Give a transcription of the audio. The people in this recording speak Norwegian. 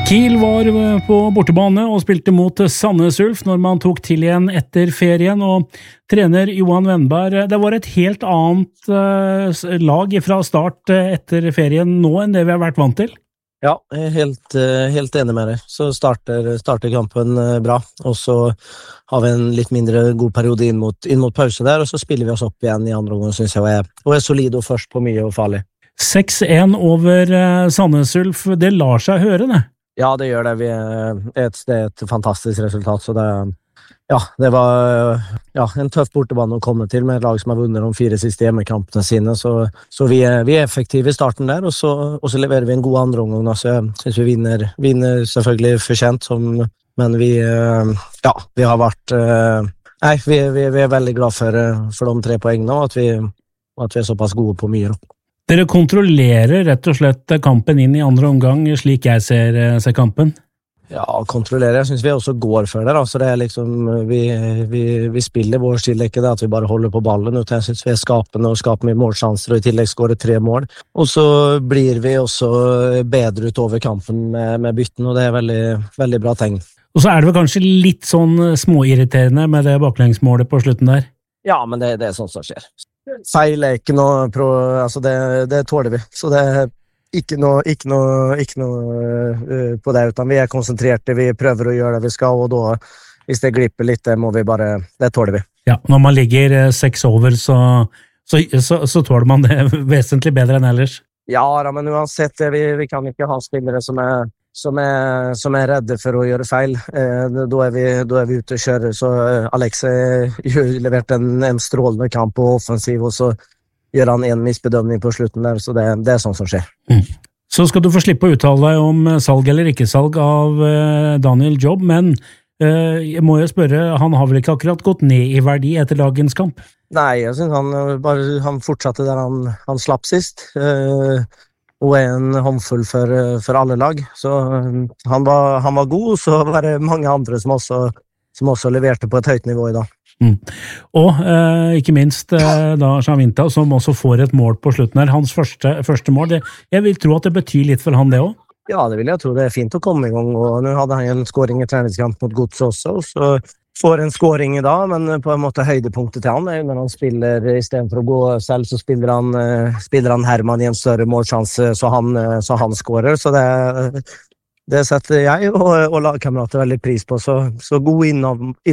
Kiel var på bortebane og spilte mot Sandnes Ulf når man tok til igjen etter ferien, og trener Johan Wennberg, det var et helt annet lag fra start etter ferien nå enn det vi har vært vant til. Ja, jeg helt enig med deg. Så starter kampen bra, og så har vi en litt mindre god periode inn mot pause der, og så spiller vi oss opp igjen i andre omgang, synes jeg, og er solid og først på mye og farlig. 6-1 over Sandnes Ulf, det lar seg høre, det? Ja, det gjør det. Det er et fantastisk resultat, så det var en tøff bortebane å komme til med et lag som har vunnet de 4 siste hjemmekampene sine, så vi er effektive i starten der, og så leverer vi en god andre omgang, så jeg synes vi vinner selvfølgelig fortjent, men vi har vært vi er veldig glad for de 3 poengene, og at vi er såpass gode på mye da. Dere kontrollerer rett og slett kampen inn i andre omgang, slik jeg ser kampen? Ja, kontrollerer. Jeg synes vi også går for det, så det er liksom, vi spiller vår stil, ikke det at vi bare holder på ballen, utan jeg synes vi er skapende og skaper mye målsjanser, og i tillegg skårer 3 mål. Og så blir vi også bedre utover kampen med bytten, og det er veldig, veldig bra tegn. Og så er det vel kanskje litt sånn småirriterende med det baklengsmålet på slutten der? Ja, men det er sånt som skjer. Feil er ikke noe det tåler vi, så det er ikke noe på det, utan vi er konsentrerte, vi prøver å gjøre det vi skal, og da, hvis det glipper litt, det tåler vi. Ja, når man ligger 6 over, så tåler man det vesentlig bedre enn ellers. Ja, men uansett, vi kan ikke ha spillere som er redde for å gjøre feil. Da er vi ute og kjører, så Alex har levert en strålende kamp på offensiv, og så gjør han en misbedømning på slutten der, så det er sånn som skjer. Så skal du få slippe å uttale deg om salg eller ikke salg av Daniel Jobb, men jeg må jo spørre, han har vel ikke akkurat gått ned i verdi etter dagens kamp? Nei, jeg synes han fortsatte der han slapp sist, og en håndfull for alle lag, så han var god, så var det mange andre som også leverte på et høyt nivå i dag. Og ikke minst da Shavinta, som også får et mål på slutten her, hans første mål, jeg vil tro at det betyr litt for han det også? Ja, det vil jeg tro, det er fint å komme i gang, og nå hadde han en scoring i treningskamp mot Gods også, så får en scoring i dag, men på en måte høydepunktet til han, når han spiller, i stedet for å gå selv, så spiller han Herman i en større målsjanse, så han scorer, så det setter jeg og lagkamerater veldig pris på, så god